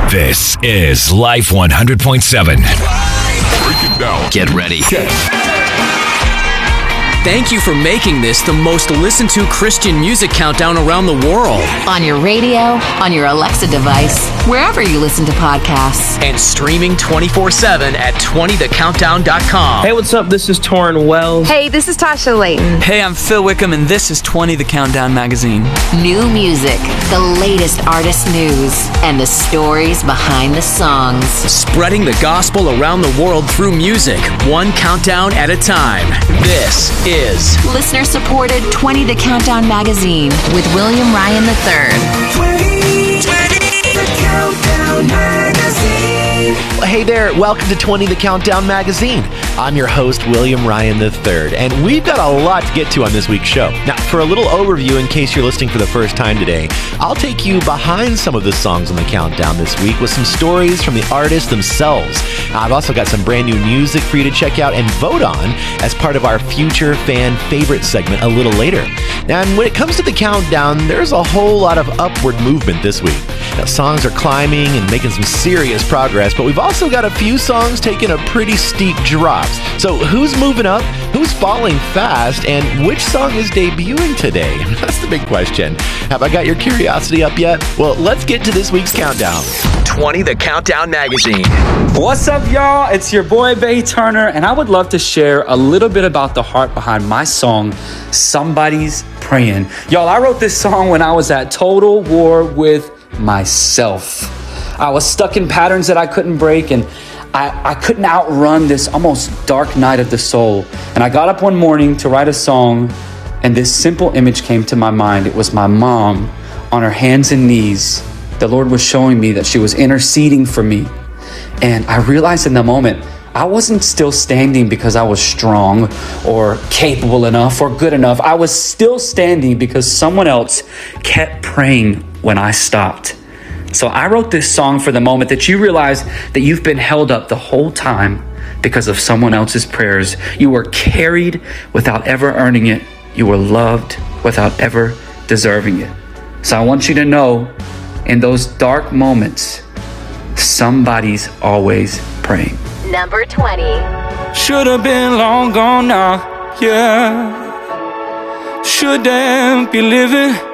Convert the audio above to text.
This is Life 100.7. Break it down. Get ready. Thank you for making this the most listened to Christian music countdown around the world. On your radio, on your Alexa device, wherever you listen to podcasts. And streaming 24/7 at 20thecountdown.com. Hey, what's up? This is Torrin Wells. Hey, this is Tasha Layton. Hey, I'm Phil Wickham, and this is 20 The Countdown Magazine. New music, the latest artist news, and the stories behind the songs. Spreading the gospel around the world through music, one countdown at a time. This is listener-supported 20 The Countdown Magazine with William Ryan III. 20 The Countdown Magazine. Hey there, welcome to 20 The Countdown Magazine. I'm your host, William Ryan III, and we've got a lot to get to on this week's show. Now, for a little overview, in case you're listening for the first time today, I'll take you behind some of the songs on the countdown this week with some stories from the artists themselves. I've also got some brand new music for you to check out and vote on as part of our future fan favorite segment a little later. Now, and when it comes to the countdown, there's a whole lot of upward movement this week. Now, songs are climbing and making some serious progress, but we've also got a few songs taking a pretty steep drop. So who's moving up, who's falling fast, and which song is debuting today? That's the big question. Have I got your curiosity up yet? Well, let's get to this week's countdown. 20 The Countdown Magazine. What's up, y'all? It's your boy, Bay Turner, and I would love to share a little bit about the heart behind my song, Somebody's Praying. Y'all, I wrote this song when I was at total war with myself. I was stuck in patterns that I couldn't break, and I couldn't outrun this almost dark night of the soul. And I got up one morning to write a song, and this simple image came to my mind. It was my mom on her hands and knees. The Lord was showing me that she was interceding for me. And I realized in the moment, I wasn't still standing because I was strong or capable enough or good enough. I was still standing because someone else kept praying when I stopped. So I wrote this song for the moment that you realize that you've been held up the whole time because of someone else's prayers. You were carried without ever earning it. You were loved without ever deserving it. So I want you to know, in those dark moments, somebody's always praying. Number 20. Should have been long gone now, yeah. Shouldn't be living